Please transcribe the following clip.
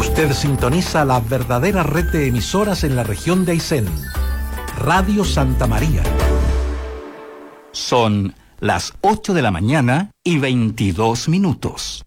Usted sintoniza la verdadera red de emisoras en la región de Aysén. Radio Santa María. Son las 8 de la mañana y 22 minutos.